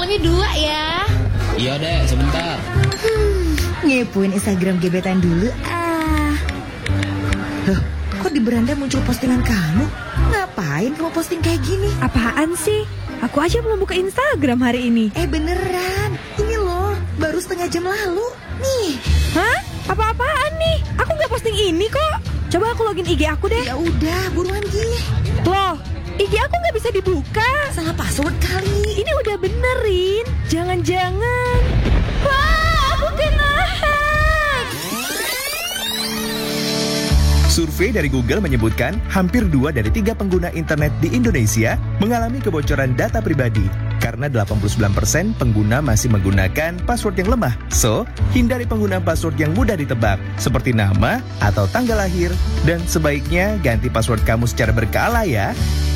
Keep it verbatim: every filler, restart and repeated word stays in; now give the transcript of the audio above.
salamnya dua ya. Iya deh, sebentar. Hmm, ngepoin Instagram gebetan dulu ah. Loh, kok di beranda muncul postingan kamu? Ngapain kamu posting kayak gini? Apaan sih? Aku aja belum buka Instagram hari ini. Eh beneran, ini loh, baru setengah jam lalu. Nih. Hah? Apa-apaan nih? Aku gak posting ini kok. Coba aku login I G aku deh. Ya udah, buruan gini. Loh, I G aku gak bisa dibuka. Salah password kali. Ini udah benerin. Jangan-jangan. Wah, aku kena hack. Survei dari Google menyebutkan hampir dua dari tiga pengguna internet di Indonesia mengalami kebocoran data pribadi karena delapan puluh sembilan persen pengguna masih menggunakan password yang lemah. So, hindari penggunaan password yang mudah ditebak seperti nama atau tanggal lahir dan sebaiknya ganti password kamu secara berkala ya.